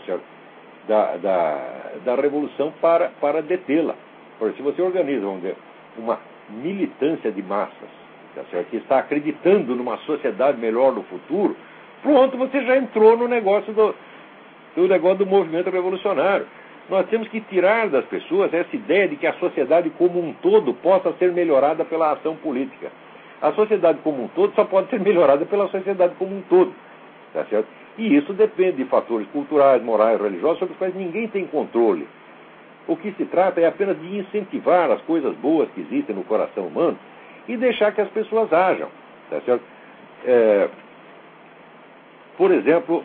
certo? Da revolução para detê-la. Porque se você organiza, vamos dizer, uma militância de massas, tá certo? Que está acreditando numa sociedade melhor no futuro, pronto, você já entrou no negócio do movimento revolucionário. Nós temos que tirar das pessoas essa ideia de que a sociedade como um todo possa ser melhorada pela ação política. A sociedade como um todo só pode ser melhorada pela sociedade como um todo. Tá certo? E isso depende de fatores culturais, morais, religiosos, sobre os quais ninguém tem controle. O que se trata é apenas de incentivar as coisas boas que existem no coração humano e deixar que as pessoas ajam. Tá certo? Por exemplo,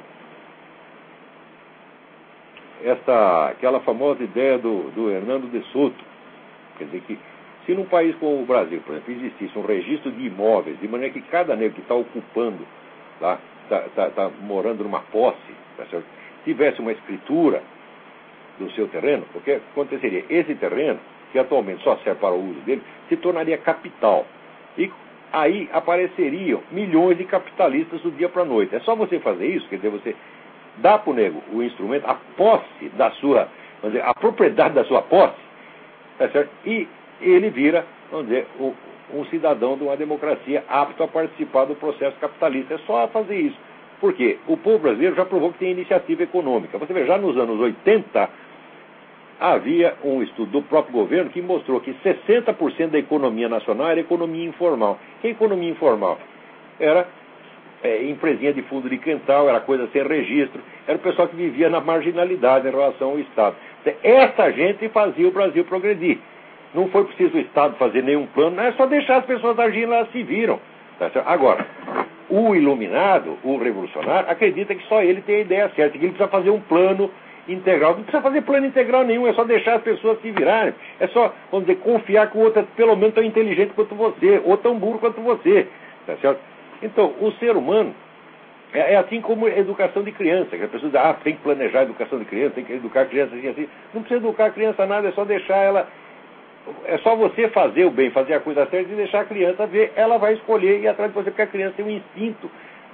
aquela famosa ideia do Hernando de Soto, quer dizer que se num país como o Brasil, por exemplo, existisse um registro de imóveis, de maneira que cada negro que está ocupando lá, está morando numa posse, tá certo? Tivesse uma escritura do seu terreno, o que aconteceria? Esse terreno, que atualmente só serve para o uso dele, se tornaria capital. E aí apareceriam milhões de capitalistas do dia para a noite. É só você fazer isso, quer dizer, você dá para o nego o instrumento, a posse da sua, vamos dizer, a propriedade da sua posse, tá certo? E ele vira, vamos dizer, um cidadão de uma democracia apto a participar do processo capitalista. É só fazer isso. Por quê? O povo brasileiro já provou que tem iniciativa econômica. Você vê, já nos anos 80, havia um estudo do próprio governo que mostrou que 60% da economia nacional era economia informal. Que é economia informal? Era empresinha de fundo de quintal, era coisa sem registro, era o pessoal que vivia na marginalidade em relação ao Estado. Essa gente fazia o Brasil progredir. Não foi preciso o Estado fazer nenhum plano, não é só deixar as pessoas agindo, elas se viram. Tá certo? Agora, o iluminado, o revolucionário, acredita que só ele tem a ideia certa, que ele precisa fazer um plano integral. Não precisa fazer plano integral nenhum, é só deixar as pessoas se virarem. É só, vamos dizer, confiar que o outro é pelo menos tão inteligente quanto você, ou tão burro quanto você. Tá certo? Então, o ser humano é assim como a educação de criança, que a pessoa diz, tem que planejar a educação de criança, tem que educar a criança assim, assim. Não precisa educar a criança nada, é só deixar ela... É só você fazer o bem, fazer a coisa certa e deixar a criança ver, ela vai escolher e ir atrás de você, porque a criança tem um instinto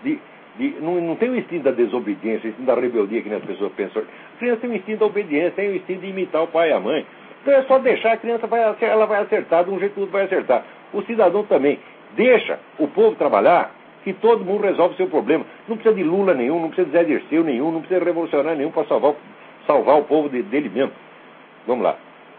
não tem o instinto da desobediência, o instinto da rebeldia que as pessoas pensam. A criança tem um instinto da obediência, tem o instinto de imitar o pai e a mãe. Então é só deixar, a criança ela vai acertar, de um jeito tudo vai acertar. O cidadão também. Deixa o povo trabalhar, que todo mundo resolve o seu problema. Não precisa de Lula nenhum, não precisa de Zé Dirceu nenhum, não precisa de revolucionário nenhum para salvar o povo dele mesmo. Vamos lá.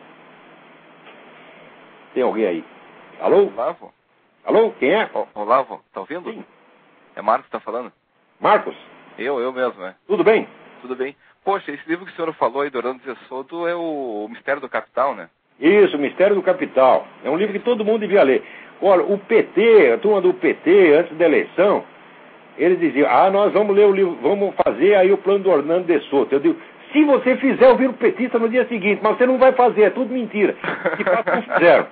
Tem alguém aí? Alô? Olavo? Alô? Quem é? Olavo, tá ouvindo? Sim. É Marcos que tá falando? Marcos? Eu mesmo, né? Tudo bem? Tudo bem. Poxa, esse livro que o senhor falou aí, do Hernando de Soto, é o Mistério do Capital, né? Isso, Mistério do Capital. É um livro que todo mundo devia ler. Olha, o PT, a turma do PT, antes da eleição, eles diziam, nós vamos ler o livro, vamos fazer aí o plano do Hernando de Soto. Eu digo, se você fizer, eu viro petista no dia seguinte, mas você não vai fazer, é tudo mentira. De fato, não fizeram.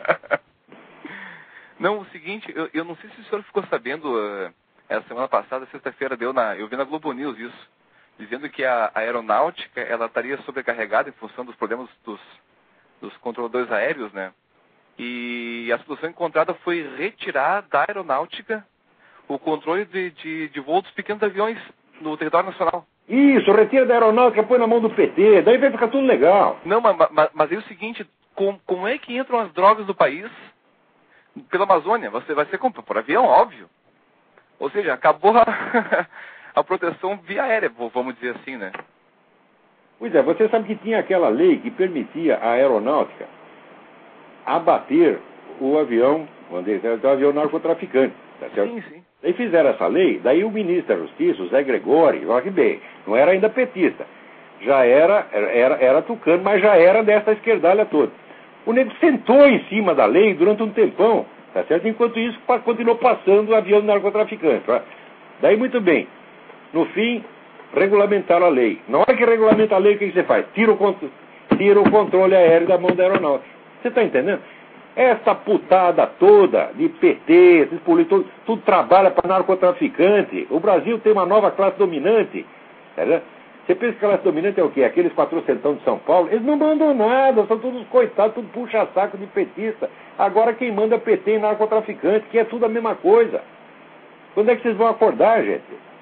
Não, o seguinte, eu não sei se o senhor ficou sabendo, essa semana passada, sexta-feira, eu vi na Globo News isso, dizendo que a aeronáutica, ela estaria sobrecarregada em função dos problemas dos controladores aéreos, né? E a solução encontrada foi retirar da aeronáutica o controle de voo dos pequenos aviões no território nacional. Isso, retira da aeronáutica, põe na mão do PT, daí vai ficar tudo legal. Não, mas é o seguinte, como é que entram as drogas do país pela Amazônia? Você vai ser por avião, óbvio. Ou seja, acabou a proteção via aérea, vamos dizer assim, né? Pois é, você sabe que tinha aquela lei que permitia à aeronáutica abater o avião, o avião narcotraficante, tá certo? Sim, sim. Daí fizeram essa lei, daí o ministro da Justiça, o Zé Gregori, olha que bem, não era ainda petista, já era tucano, mas já era dessa esquerdalha toda. O nego sentou em cima da lei durante um tempão, tá certo? Enquanto isso, continuou passando o avião do narcotraficante. Tá? Daí, muito bem, no fim, regulamentaram a lei. Na hora que regulamenta a lei, o que você faz? Tira o controle aéreo da mão da aeronáutica. Você está entendendo? Essa putada toda de PT, esses políticos, tudo trabalha para narcotraficante. O Brasil tem uma nova classe dominante. Tá? Você pensa que a classe dominante é o quê? Aqueles 400 de São Paulo? Eles não mandam nada, são todos coitados, tudo puxa-saco de petista. Agora quem manda é PT e narcotraficante, que é tudo a mesma coisa. Quando é que vocês vão acordar, gente?